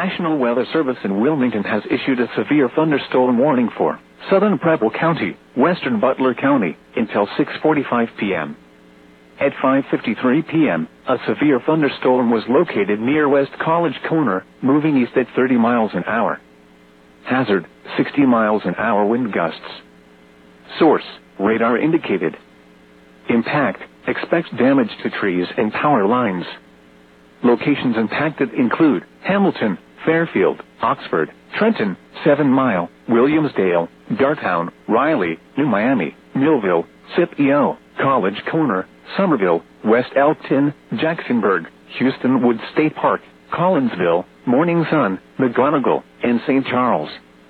National Weather Service in Wilmington has issued a severe thunderstorm warning for southern Preble County, western Butler County, until 6:45 p.m. At 5:53 p.m., a severe thunderstorm was located near West College Corner, moving east at 30 miles an hour. Hazard, 60 miles an hour wind gusts. Source, radar indicated. Impact, expect damage to trees and power lines. Locations impacted include Hamilton, Fairfield, Oxford, Trenton, 7 Mile, Williamsdale, Dartown, Riley, New Miami, Millville, Scipio, College Corner, Somerville, West Elkton, Jacksonburg, Houston Woods State Park, Collinsville, Morning Sun, McGonigal, and St. Charles.